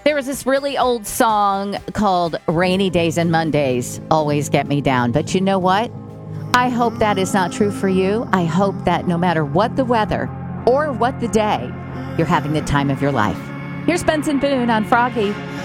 There was this really old song called Rainy Days and Mondays Always Get Me Down. But you know what? I hope that is not true for you. I hope that no matter what the weather or what the day, you're having the time of your life. Here's Benson Boone on Froggy.